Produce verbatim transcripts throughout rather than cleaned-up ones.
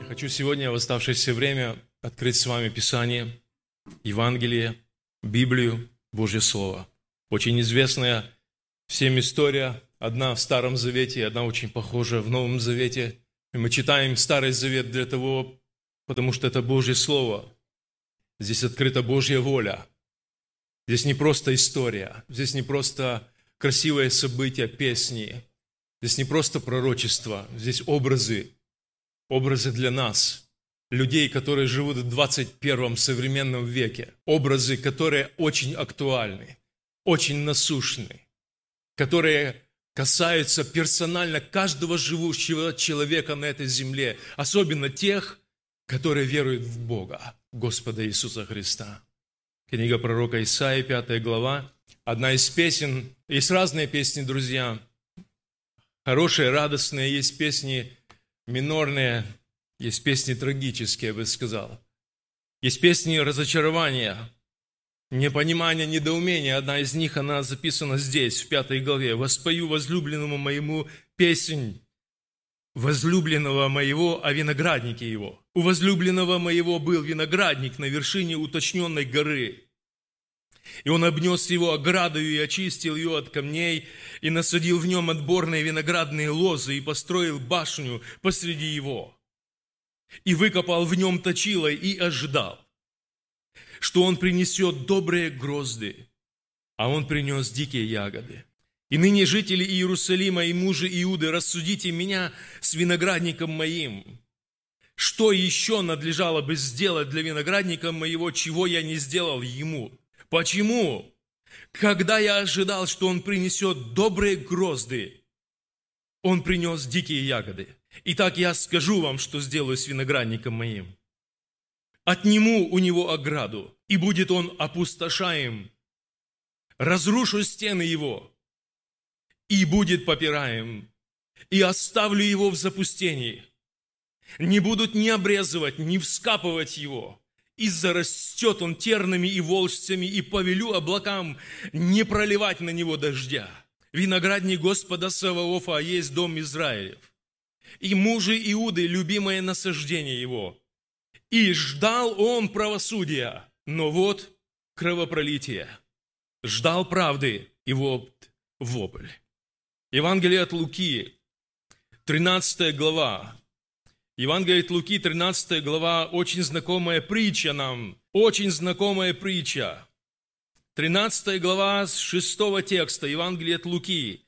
Хочу сегодня в оставшееся время открыть с вами Писание, Евангелие, Библию, Божье Слово. Очень известная всем история, одна в Старом Завете, одна очень похожая в Новом Завете. И мы читаем Старый Завет для того, потому что это Божье Слово. Здесь открыта Божья воля. Здесь не просто история, здесь не просто красивые события, песни. Здесь не просто пророчество, здесь образы. Образы для нас, людей, которые живут в двадцать первом современном веке. Образы, которые очень актуальны, очень насущны, которые касаются персонально каждого живущего человека на этой земле, особенно тех, которые веруют в Бога, Господа Иисуса Христа. Книга пророка Исаии, пятая глава, одна из песен. Есть разные песни, друзья, хорошие, радостные, есть песни минорные, есть песни трагические, я бы сказал. Есть песни разочарования, непонимания, недоумения. Одна из них, она записана здесь, в пятой главе. «Воспою возлюбленному моему песнь возлюбленного моего о винограднике его. У возлюбленного моего был виноградник на вершине уточненной горы. И он обнес его оградою и очистил ее от камней, и насадил в нем отборные виноградные лозы, и построил башню посреди его. И выкопал в нем точило, и ожидал, что он принесет добрые грозды, а он принес дикие ягоды. И ныне, жители Иерусалима и мужи Иуды, рассудите меня с виноградником моим. Что еще надлежало бы сделать для виноградника моего, чего я не сделал ему? Почему? Когда я ожидал, что он принесет добрые грозды, он принес дикие ягоды. Итак, я скажу вам, что сделаю с виноградником моим. Отниму у него ограду, и будет он опустошаем. Разрушу стены его, и будет попираем, и оставлю его в запустении. Не будут ни обрезывать, ни вскапывать его. И зарастет он тернами и волжцами, и повелю облакам не проливать на него дождя. Виноградник Господа Саваофа есть дом Израилев. И мужи Иуды, любимое насаждение его. И ждал он правосудия, но вот кровопролитие. Ждал правды, и вот вопль». Евангелие от Луки, тринадцатая глава. Евангелие от Луки, тринадцатая глава, очень знакомая притча нам, очень знакомая притча. тринадцатая глава с шестого текста, Евангелие от Луки.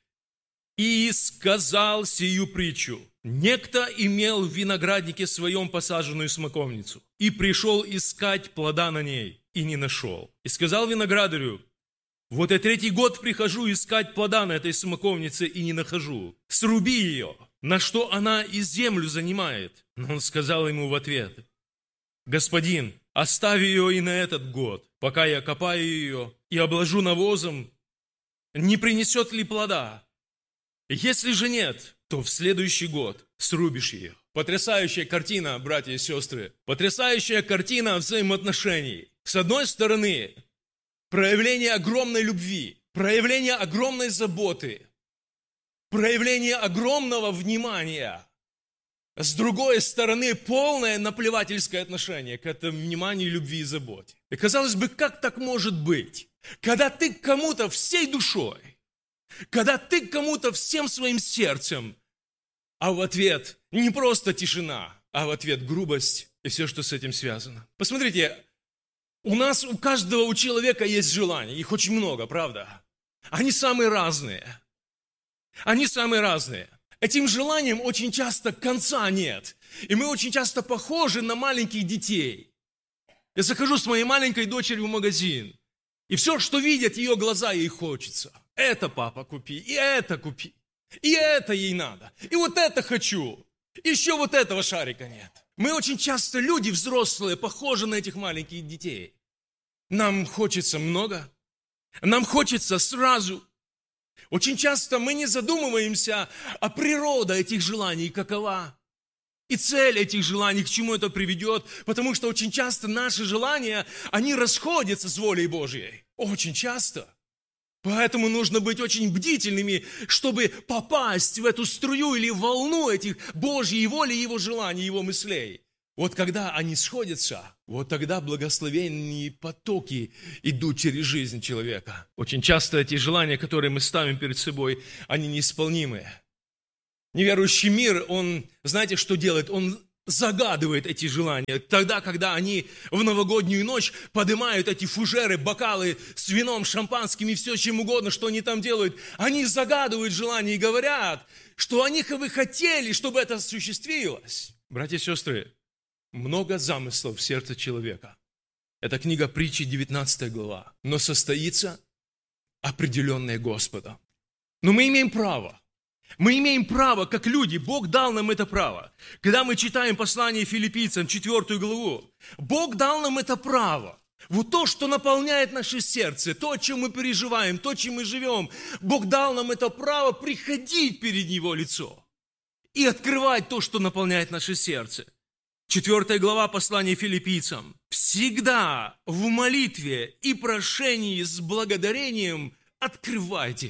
«И сказал сию притчу: некто имел в винограднике своем посаженную смоковницу, и пришел искать плода на ней, и не нашел. И сказал виноградарю: вот я третий год прихожу искать плода на этой смоковнице, и не нахожу. Сруби ее, на что она и землю занимает. Но он сказал ему в ответ: господин, оставь ее и на этот год, пока я копаю ее и обложу навозом, не принесет ли плода? Если же нет, то в следующий год срубишь ее». Потрясающая картина, братья и сестры. Потрясающая картина взаимоотношений. С одной стороны, проявление огромной любви, проявление огромной заботы, проявление огромного внимания. С другой стороны, полное наплевательское отношение к этому вниманию, любви и заботе. И казалось бы, как так может быть? Когда ты к кому-то всей душой, когда ты к кому-то всем своим сердцем, а в ответ не просто тишина, а в ответ грубость и все, что с этим связано. Посмотрите, у нас, у каждого, у человека есть желания, их очень много, правда? Они самые разные. Они самые разные. Этим желаниям очень часто конца нет. И мы очень часто похожи на маленьких детей. Я захожу с моей маленькой дочерью в магазин, и все, что видят ее глаза, ей хочется. Это, папа, купи, и это купи, и это ей надо, и вот это хочу, еще вот этого шарика нет. Мы очень часто, люди взрослые, похожи на этих маленьких детей. Нам хочется много, нам хочется сразу. Очень часто мы не задумываемся о природе этих желаний, какова. И цель этих желаний, к чему это приведет. Потому что очень часто наши желания, они расходятся с волей Божьей. Очень часто. Поэтому нужно быть очень бдительными, чтобы попасть в эту струю или волну этих Божьей воли, Его желаний, Его мыслей. Вот когда они сходятся, вот тогда благословенные потоки идут через жизнь человека. Очень часто эти желания, которые мы ставим перед собой, они неисполнимые. Неверующий мир, он, знаете, что делает? Он загадывает эти желания. Тогда, когда они в новогоднюю ночь поднимают эти фужеры, бокалы с вином, шампанским и все чем угодно, что они там делают, они загадывают желания и говорят, что они бы хотели, чтобы это осуществилось. Братья и сестры, много замыслов в сердце человека. Это книга Притчи, девятнадцатая глава. Но состоится определенное Господом. Но мы имеем право. Мы имеем право, как люди, Бог дал нам это право. Когда мы читаем послание Филиппийцам, четвертую главу, Бог дал нам это право. Вот то, что наполняет наше сердце, то, о чем мы переживаем, то, чем мы живем, Бог дал нам это право приходить перед Его лицо и открывать то, что наполняет наше сердце. Четвертая глава послания Филиппийцам. «Всегда в молитве и прошении с благодарением открывайте».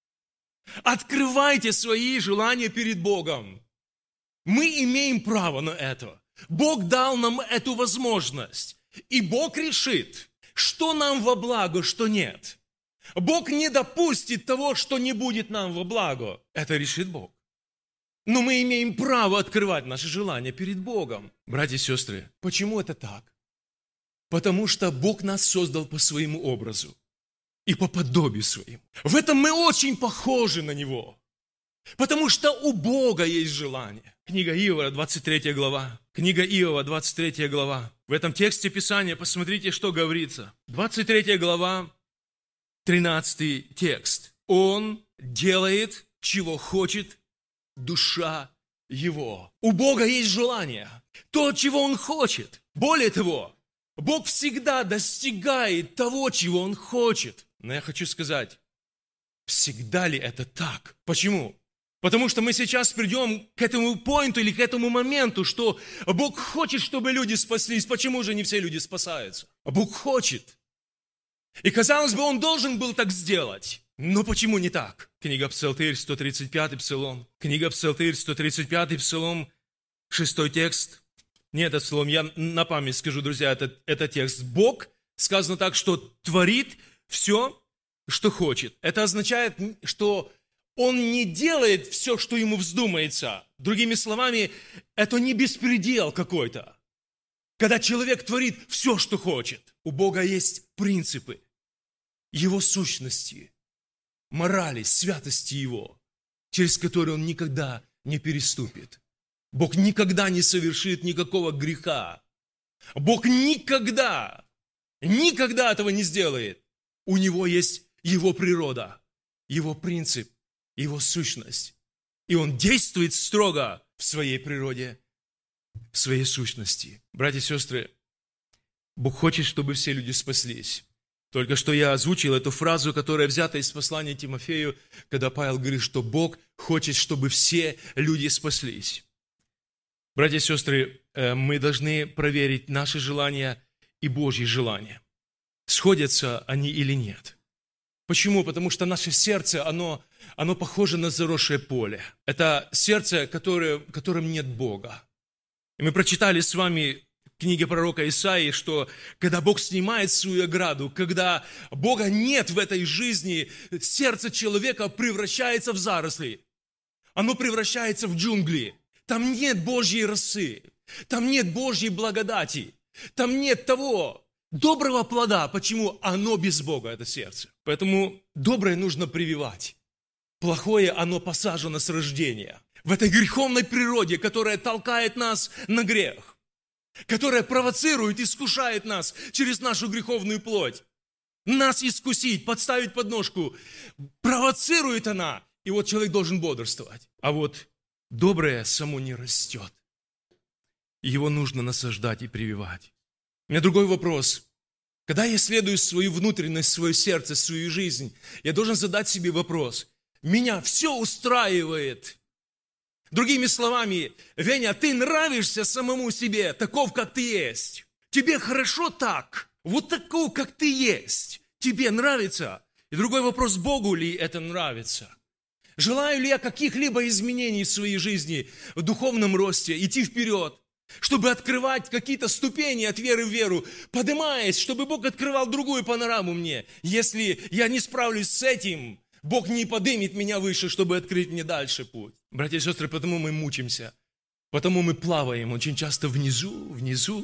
Открывайте свои желания перед Богом. Мы имеем право на это. Бог дал нам эту возможность. И Бог решит, что нам во благо, что нет. Бог не допустит того, что не будет нам во благо. Это решит Бог. Но мы имеем право открывать наши желания перед Богом. Братья и сестры, почему это так? Потому что Бог нас создал по своему образу и по подобию своему. В этом мы очень похожи на Него. Потому что у Бога есть желание. Книга Иова, двадцать третья глава. Книга Иова, двадцать третья глава. В этом тексте Писания посмотрите, что говорится. двадцать третья глава, тринадцатый текст. Он делает, чего хочет душа его. У Бога есть желание. То, чего Он хочет. Более того, Бог всегда достигает того, чего Он хочет. Но я хочу сказать, всегда ли это так? Почему? Потому что мы сейчас придем к этому поинту или к этому моменту, что Бог хочет, чтобы люди спаслись. Почему же не все люди спасаются? Бог хочет. И казалось бы, Он должен был так сделать. Но почему не так? Книга Псалтырь, сто тридцать пятый псалом. Книга Псалтырь, сто тридцать пятый псалом, шестой текст. Не этот псалом, я на память скажу, друзья, это, это текст. Бог, сказано так, что творит все, что хочет. Это означает, что Он не делает все, что Ему вздумается. Другими словами, это не беспредел какой-то. Когда человек творит все, что хочет. У Бога есть принципы, Его сущности, морали, святости Его, через которые Он никогда не переступит. Бог никогда не совершит никакого греха. Бог никогда, никогда этого не сделает. У Него есть Его природа, Его принцип, Его сущность. И Он действует строго в своей природе, в своей сущности. Братья и сестры, Бог хочет, чтобы все люди спаслись. Только что я озвучил эту фразу, которая взята из послания Тимофею, когда Павел говорит, что Бог хочет, чтобы все люди спаслись. Братья и сестры, мы должны проверить наши желания и Божьи желания. Сходятся они или нет. Почему? Потому что наше сердце, оно, оно похоже на заросшее поле. Это сердце, которое, в котором нет Бога. И мы прочитали с вами в книге пророка Исаии, что когда Бог снимает свою ограду, когда Бога нет в этой жизни, сердце человека превращается в заросли. Оно превращается в джунгли. Там нет Божьей росы, там нет Божьей благодати, там нет того доброго плода. Почему? Оно без Бога, это сердце. Поэтому доброе нужно прививать. Плохое, оно посажено с рождения. В этой греховной природе, которая толкает нас на грех, которая провоцирует, искушает нас через нашу греховную плоть. Нас искусить, подставить подножку. Провоцирует она. И вот человек должен бодрствовать. А вот доброе само не растет. Его нужно насаждать и прививать. У меня другой вопрос. Когда я исследую свою внутренность, свое сердце, свою жизнь, я должен задать себе вопрос. Меня все устраивает. Другими словами, Веня, ты нравишься самому себе, таков, как ты есть. Тебе хорошо так, вот таков, как ты есть. Тебе нравится? И другой вопрос, Богу ли это нравится? Желаю ли я каких-либо изменений в своей жизни, в духовном росте, идти вперед, чтобы открывать какие-то ступени от веры в веру, поднимаясь, чтобы Бог открывал другую панораму мне. Если я не справлюсь с этим, Бог не поднимет меня выше, чтобы открыть мне дальше путь. Братья и сестры, потому мы мучимся, потому мы плаваем очень часто внизу, внизу.